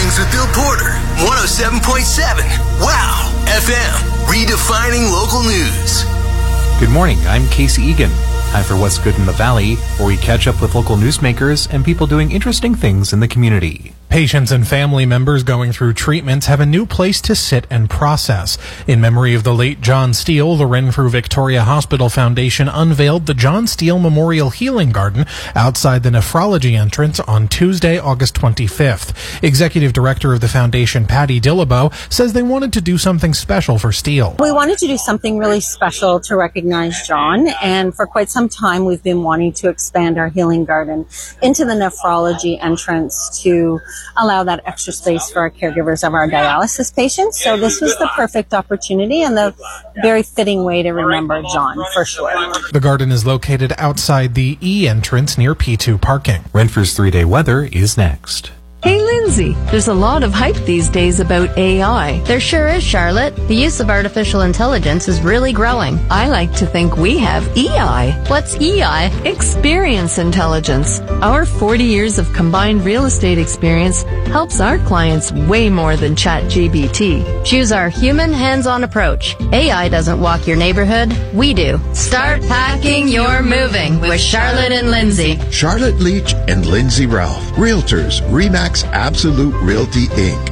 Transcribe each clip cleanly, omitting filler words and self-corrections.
Mornings with Bill Porter, 107.7. Wow FM, redefining local news. Good morning, I'm Casey Egan. Time for What's Good in the Valley, where we catch up with local newsmakers and people doing interesting things in the community. Patients and family members going through treatments have a new place to sit and process. In memory of the late John Steele, the Renfrew Victoria Hospital Foundation unveiled the John Steele Memorial Healing Garden outside the nephrology entrance on Tuesday, August 25th. Executive Director of the foundation, Patty Dillabow, says they wanted to do something special for Steele. We wanted to do something really special to recognize John, and for quite some time we've been wanting to expand our healing garden into the nephrology entrance to allow that extra space for our caregivers of our dialysis patients. So this was the perfect opportunity and the very fitting way to remember John, for sure. The garden is located outside the E entrance near P2 parking. Renfrew's 3-day weather is next. Hey, Lindsay, there's a lot of hype these days about AI. There sure is, Charlotte. The use of artificial intelligence is really growing. I like to think we have EI. What's EI? Experience intelligence. Our 40 years of combined real estate experience helps our clients way more than ChatGPT. Choose our human hands-on approach. AI doesn't walk your neighborhood. We do. Start packing your moving with Charlotte and Lindsay. Charlotte Leach and Lindsay Ralph, Realtors, RE/MAX Absolute Realty, Inc.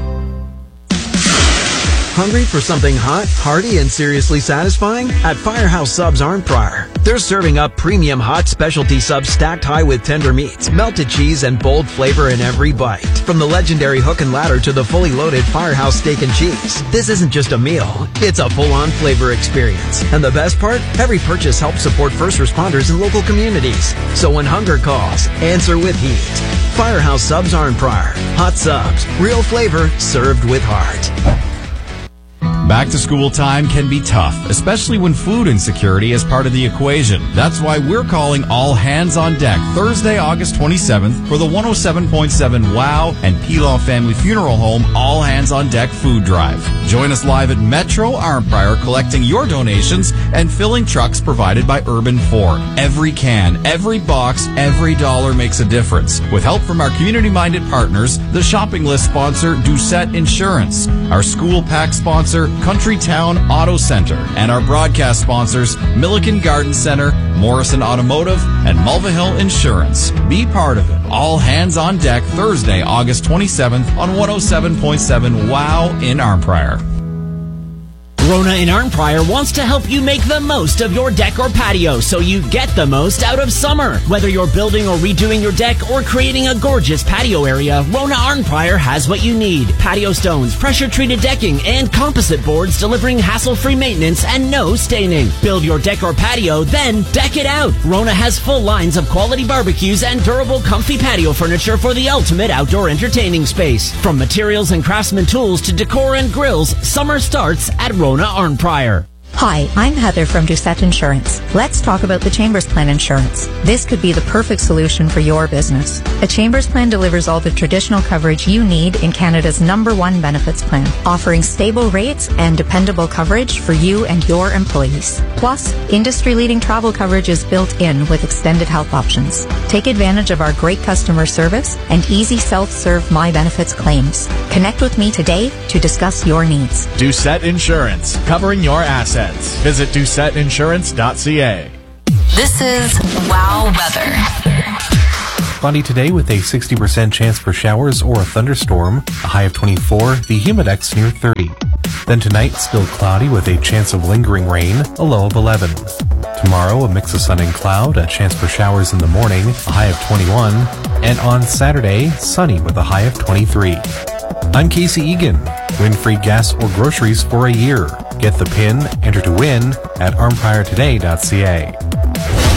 Hungry for something hot, hearty, and seriously satisfying? At Firehouse Subs Arnprior. They're serving up premium hot specialty subs stacked high with tender meats, melted cheese, and bold flavor in every bite. From the legendary hook and ladder to the fully loaded Firehouse steak and cheese, this isn't just a meal, it's a full-on flavor experience. And the best part? Every purchase helps support first responders in local communities. So when hunger calls, answer with heat. Firehouse Subs Arnprior. Hot subs, real flavor, served with heart. Back to school time can be tough, especially when food insecurity is part of the equation. That's why we're calling all hands on deck Thursday, August 27th for the 107.7 WOW and Pilon Family Funeral Home All Hands on Deck Food Drive. Join us live at Metro Arnprior collecting your donations and filling trucks provided by Urban Ford. Every can, every box, every dollar makes a difference. With help from our community-minded partners, the shopping list sponsor Doucette Insurance, our school pack sponsor Country Town Auto Center, and our broadcast sponsors Milliken Garden Center, Morrison Automotive, and Mulvihill Insurance. Be part of it. All hands on deck Thursday, August 27th on 107.7 WOW in Arnprior. Rona in Arnprior wants to help you make the most of your deck or patio so you get the most out of summer. Whether you're building or redoing your deck or creating a gorgeous patio area, Rona Arnprior has what you need. Patio stones, pressure-treated decking, and composite boards delivering hassle-free maintenance and no staining. Build your deck or patio, then deck it out. Rona has full lines of quality barbecues and durable, comfy patio furniture for the ultimate outdoor entertaining space. From materials and craftsman tools to decor and grills, summer starts at Rona Arnprior. Hi, I'm Heather from Doucette Insurance. Let's talk about the Chambers Plan Insurance. This could be the perfect solution for your business. A Chambers Plan delivers all the traditional coverage you need in Canada's #1 benefits plan, offering stable rates and dependable coverage for you and your employees. Plus, industry-leading travel coverage is built in with extended health options. Take advantage of our great customer service and easy self-serve My Benefits claims. Connect with me today to discuss your needs. Doucette Insurance, covering your assets. Visit doucetteinsurance.ca. This is WOW Weather. Cloudy today with a 60% chance for showers or a thunderstorm, a high of 24, the humidex near 30. Then tonight, still cloudy with a chance of lingering rain, a low of 11. Tomorrow, a mix of sun and cloud, a chance for showers in the morning, a high of 21. And on Saturday, sunny with a high of 23. I'm Casey Egan. Win free gas or groceries for a year. Get the PIN, enter to win at arnpriortoday.ca.